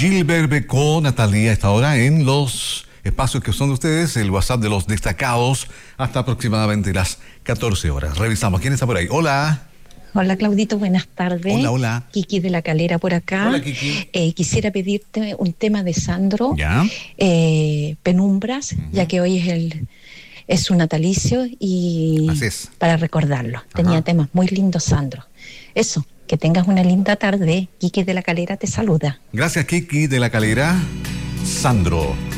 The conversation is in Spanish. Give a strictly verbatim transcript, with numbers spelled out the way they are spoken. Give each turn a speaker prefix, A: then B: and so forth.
A: Gilbert Becó, Natalia, a esta hora en los espacios que son de ustedes, el WhatsApp de los destacados, hasta aproximadamente las catorce horas. Revisamos. ¿Quién está por ahí? Hola.
B: Hola, Claudito, buenas tardes.
A: Hola, hola.
B: Kiki de la Calera por acá.
A: Hola, Kiki.
B: Eh, quisiera pedirte un tema de Sandro,
A: Ya.
B: eh, Penumbras, uh-huh. ya que hoy es el es su natalicio y
A: Así es.
B: Para recordarlo. Tenía
A: Ajá.
B: temas muy lindos, Sandro. Eso, que tengas una linda tarde. Kiki de la Calera te saluda.
A: Gracias, Kiki de la Calera. Sandro.